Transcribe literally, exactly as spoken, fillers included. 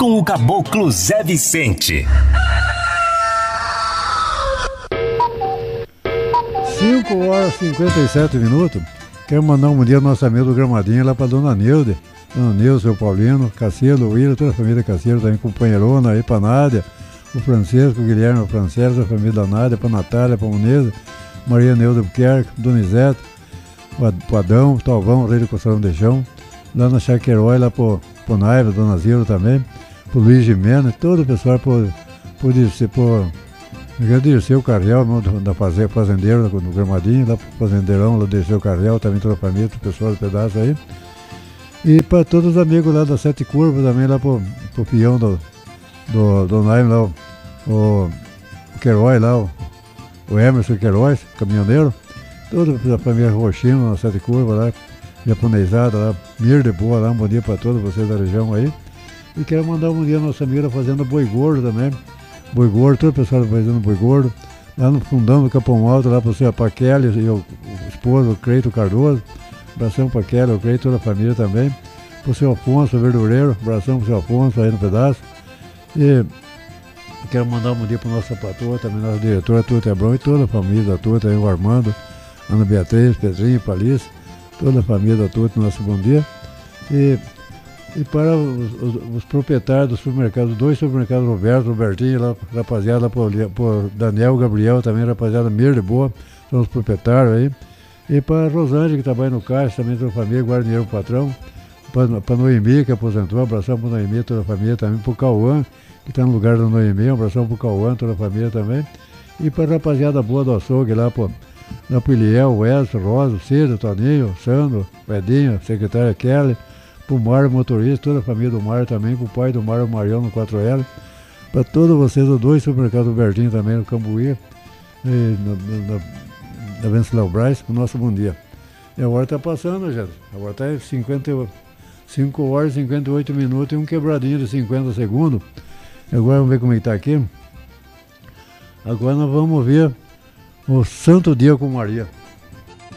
com o caboclo Zé Vicente. cinco horas e cinquenta e sete minutos. Quero mandar um bom dia ao nosso amigo do Gramadinho lá pra Dona Neude. Dona Neude, seu Paulino, Cacielo, William, toda a família Cacielo, também companheirona aí pra Nádia, o Francisco, o Guilherme, o Francesco, a família da Nádia, pra Natália, pra Moneza, Maria Neuda Buquerque, Donizete, o Adão, o Talvão, o Rei do Costação de Chão, lá na Chaquerói, lá pro, pro Naiva, Dona Zila também, pro Luiz Gimena, todo o pessoal por, por, por, por Dirceu Carriel, da faze, fazendeiro do Gramadinho, lá pro fazendeirão, lá Dirceu Carriel, também toda a família, o pessoal do pedaço aí. E para todos os amigos lá das Sete Curvas, também lá pro, pro peão do, do, do Naim, lá o, o, o Queiroz, lá, o, o Emerson Queiroz, caminhoneiro, toda a família Roxino, nas Sete Curvas lá, japonesada lá, Mir de Boa lá, um bom dia para todos vocês da região aí. E quero mandar um bom dia à nossa amiga da Fazenda Boi Gordo também. Boi Gordo, todo o pessoal da Fazenda Boi Gordo, lá no fundão do Capão Alto, lá para o seu Paquele e o, o esposo, o Creito Cardoso, abração para Kelly, o Creito, toda a família também, para o seu Afonso, o verdureiro, abração para o seu Afonso aí no pedaço. E quero mandar um bom dia para o nosso patroa, também nossa diretora, a Tuta Hebrão, e toda a família da Tuta, aí, o Armando, Ana Beatriz, Pedrinho, Palícia, toda a família da Tuta, nosso bom dia. E E para os, os, os proprietários dos supermercados, dois supermercados, Roberto, Robertinho, lá, rapaziada, lá por, por Daniel, Gabriel, também rapaziada, Mir de Boa, são os proprietários aí. E para a Rosângela, que trabalha no caixa, também toda a família, guarda dinheiro para o patrão. Para a Noemi, que aposentou, um abração para a Noemi, toda a família também. Para o Cauã, que está no lugar da Noemi, um abração para o Cauã, toda a família também. E para a rapaziada boa do açougue, lá para o Iliel, o Elcio, Rosa, o Cida, o Toninho, o Sandro, o Edinho, a secretária Kelly. Para o Mário, motorista, toda a família do Mário também, para o pai do Mário, o Marião, no quatro L, para todos vocês, os dois supermercados do Bertinho também, no Cambuí, e na, na, na Venceslau Braz, o nosso bom dia. E agora está passando, gente, agora está cinco horas e cinquenta e oito minutos e um quebradinho de cinquenta segundos. E agora vamos ver como é que está aqui. Agora nós vamos ver o Santo Dia com Maria.